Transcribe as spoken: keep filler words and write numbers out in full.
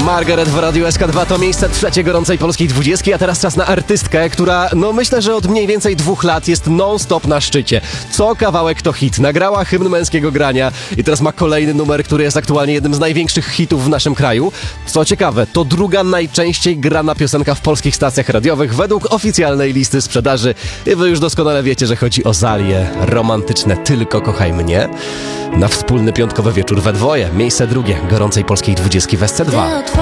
Margaret w Radiu S K dwa to miejsce trzecie gorącej polskiej dwudziestki, a teraz czas na artystkę, która no myślę, że od mniej więcej dwóch lat jest non-stop na szczycie. Co kawałek to hit. Nagrała hymn męskiego grania i teraz ma kolejny numer, który jest aktualnie jednym z największych hitów w naszym kraju. Co ciekawe, to druga najczęściej grana piosenka w polskich stacjach radiowych według oficjalnej listy sprzedaży. I wy już doskonale wiecie, że chodzi o Zalię. Romantyczne Tylko kochaj mnie. Na wspólny piątkowy wieczór we dwoje. Miejsce drugie gorącej polskiej dwudziestki w S C dwa.